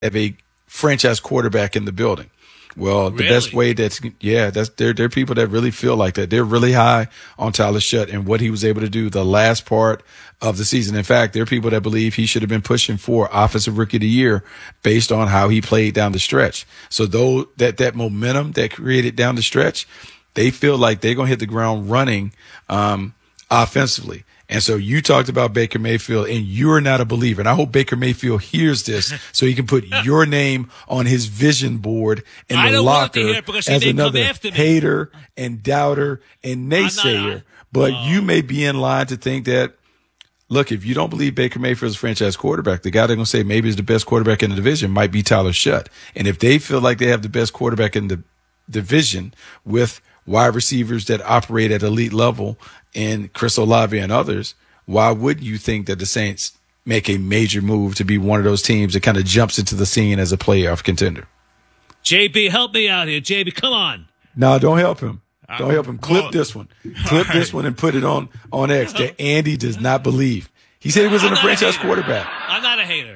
have a franchise quarterback in the building. Well, the best way there are people that really feel like that. They're really high on Tyler Shutt and what he was able to do the last part of the season. In fact, there are people that believe he should have been pushing for Offensive Rookie of the Year based on how he played down the stretch. So though that momentum that created down the stretch, they feel like they're going to hit the ground running offensively. And so you talked about Baker Mayfield, and you're not a believer. And I hope Baker Mayfield hears this so he can put your name on his vision board in the locker as another hater and doubter and naysayer. But you may be in line to think that, look, if you don't believe Baker Mayfield is a franchise quarterback, the guy they're going to say maybe is the best quarterback in the division might be Tyler Shutt. And if they feel like they have the best quarterback in the division with wide receivers that operate at elite level and Chris Olave and others, why wouldn't you think that the Saints make a major move to be one of those teams that kind of jumps into the scene as a playoff contender? JB, help me out here. JB, come on. No, don't help him. Don't help him. Clip this one. Clip this one and put it on X that Andy does not believe. He said he wasn't a franchise quarterback. I'm not a hater.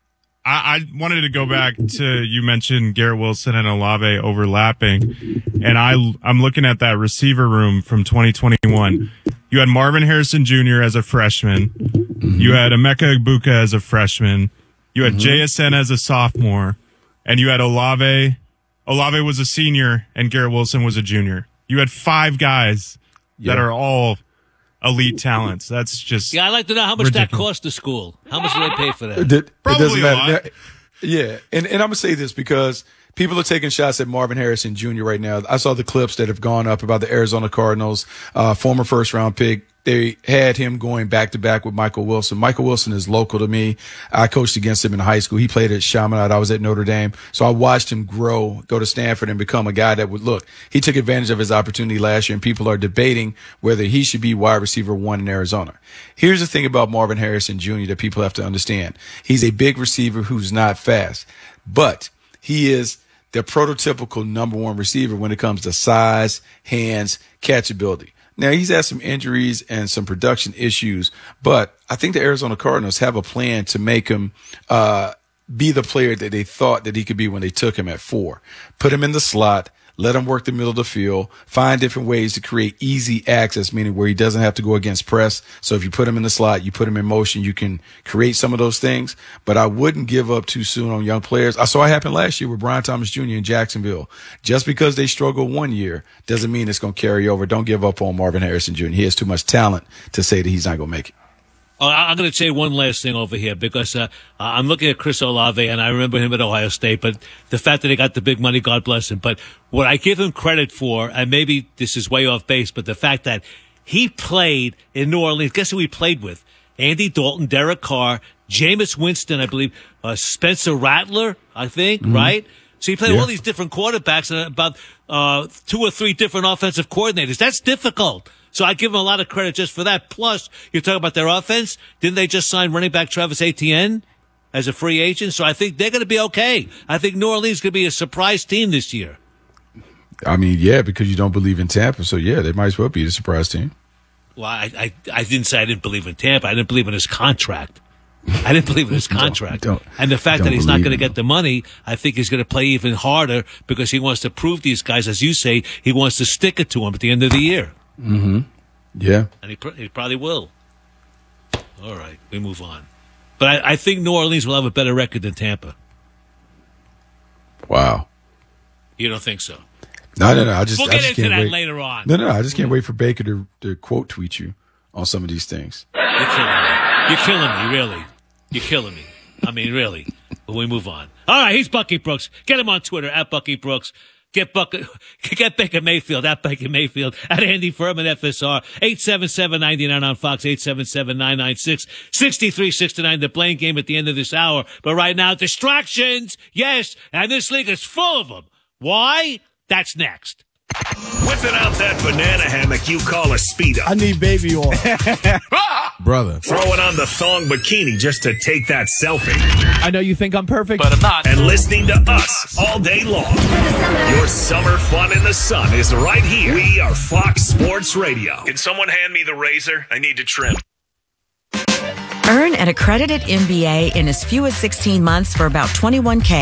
I wanted to go back to, you mentioned Garrett Wilson and Olave overlapping, and I'm looking at that receiver room from 2021. You had Marvin Harrison Jr. as a freshman. Mm-hmm. You had Emeka Egbuka as a freshman. You had JSN as a sophomore, and you had Olave. Olave was a senior, and Garrett Wilson was a junior. You had 5 guys that are all elite talents. That's just I'd like to know how much that cost the school. How much do they pay for that? It doesn't matter. Yeah, and I'm going to say this because people are taking shots at Marvin Harrison Jr. right now. I saw the clips that have gone up about the Arizona Cardinals, former first-round pick. They had him going back-to-back with Michael Wilson. Michael Wilson is local to me. I coached against him in high school. He played at Chaminade. I was at Notre Dame. So I watched him grow, go to Stanford, and become a guy that would look. He took advantage of his opportunity last year, and people are debating whether he should be wide receiver 1 in Arizona. Here's the thing about Marvin Harrison Jr. that people have to understand. He's a big receiver who's not fast, but he is the prototypical number 1 receiver when it comes to size, hands, catchability. Now, he's had some injuries and some production issues, but I think the Arizona Cardinals have a plan to make him be the player that they thought that he could be when they took him at 4. Put him in the slot, let him work the middle of the field, find different ways to create easy access, meaning where he doesn't have to go against press. So if you put him in the slot, you put him in motion, you can create some of those things. But I wouldn't give up too soon on young players. I saw it happen last year with Brian Thomas Jr. in Jacksonville. Just because they struggle one year doesn't mean it's going to carry over. Don't give up on Marvin Harrison Jr. He has too much talent to say that he's not going to make it. I'm going to say one last thing over here because I'm looking at Chris Olave, and I remember him at Ohio State, but the fact that he got the big money, God bless him. But what I give him credit for, and maybe this is way off base, but the fact that he played in New Orleans, guess who he played with? Andy Dalton, Derek Carr, Jameis Winston, I believe, Spencer Rattler, I think, right? So he played all these different quarterbacks and about 2 or 3 different offensive coordinators. That's difficult. So I give them a lot of credit just for that. Plus, you're talking about their offense. Didn't they just sign running back Travis Etienne as a free agent? So I think they're going to be okay. I think New Orleans is going to be a surprise team this year. I mean, yeah, because you don't believe in Tampa. So, yeah, they might as well be the surprise team. Well, I didn't say I didn't believe in Tampa. I didn't believe in his contract. I didn't believe in his contract. And the fact that he's not going to get the money, I think he's going to play even harder because he wants to prove these guys, as you say, he wants to stick it to them at the end of the year. Mm-hmm. Yeah. And he probably will. All right, we move on. But I think New Orleans will have a better record than Tampa. Wow. You don't think so? No. We'll get into that later on. No. I just can't wait for Baker to quote tweet you on some of these things. You're killing me, really. You're killing me. I mean, really. But we move on. All right, he's Bucky Brooks. Get him on Twitter, at Bucky Brooks. Get Baker Mayfield, at Baker Mayfield, at Andy Furman, FSR, 877-99 on Fox, 877-996-6369, the Blaine game at the end of this hour. But right now, distractions, yes, and this league is full of them. Why? That's next. Whipping out that banana hammock you call a Speedo. I need baby oil. Brother. Throwing on the thong bikini just to take that selfie. I know you think I'm perfect, But I'm not. And listening to us all day long. Your summer fun in the sun is right here. We are Fox Sports Radio. Can someone hand me the razor? I need to trim. Earn an accredited MBA in as few as 16 months for about $21K.